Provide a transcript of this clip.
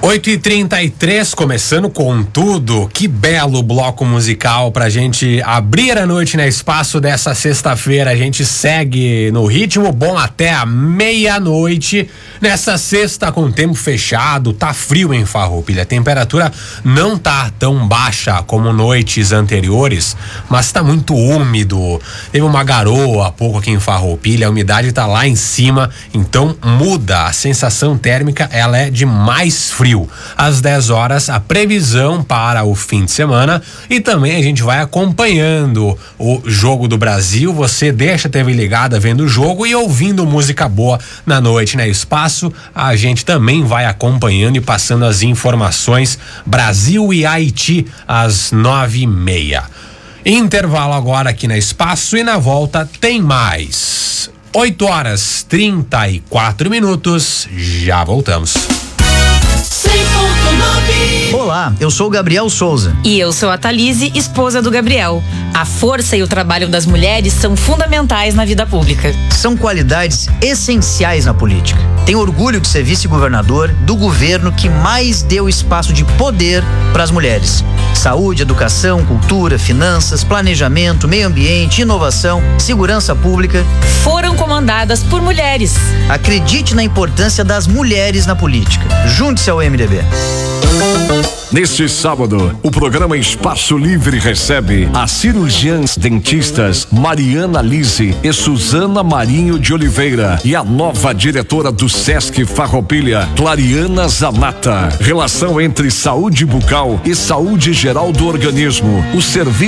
8h33, começando com tudo. Que belo bloco musical pra gente abrir a noite na Espaço dessa sexta-feira. A gente segue no ritmo bom até a meia-noite. Nessa sexta com tempo fechado, tá frio em Farroupilha. A temperatura não tá tão baixa como noites anteriores, mas tá muito úmido. Teve uma garoa há pouco aqui em Farroupilha, a umidade tá lá em cima, então muda. A sensação térmica, ela é de mais frio. Às 10 horas, a previsão para o fim de semana, e também a gente vai acompanhando o Jogo do Brasil. Você deixa a TV ligada vendo o jogo e ouvindo música boa na noite, né? Espaço, a gente também vai acompanhando e passando as informações. Brasil e Haiti às 9h30. Intervalo agora aqui na Espaço e na volta tem mais. 8h34, já voltamos. Olá, eu sou o Gabriel Souza. E eu sou a Thalise, esposa do Gabriel. A força e o trabalho das mulheres são fundamentais na vida pública. São qualidades essenciais na política. Tenho orgulho de ser vice-governador do governo que mais deu espaço de poder para as mulheres. Saúde, educação, cultura, finanças, planejamento, meio ambiente, inovação, segurança pública foram comandadas por mulheres. Acredite na importância das mulheres na política. Junte-se ao MDB. Neste sábado, o programa Espaço Livre recebe as cirurgiãs dentistas Mariana Lise e Suzana Marinho de Oliveira e a nova diretora do Sesc Farroupilha, Clariana Zanata. Relação entre saúde bucal e saúde geral do organismo. O serviço